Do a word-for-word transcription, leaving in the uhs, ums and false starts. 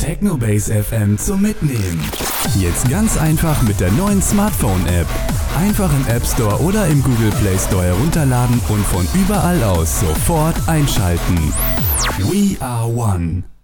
Technobase F M zum Mitnehmen. Jetzt ganz einfach mit der neuen Smartphone-App. Einfach im App Store oder im Google Play Store herunterladen und von überall aus sofort einschalten. We are one.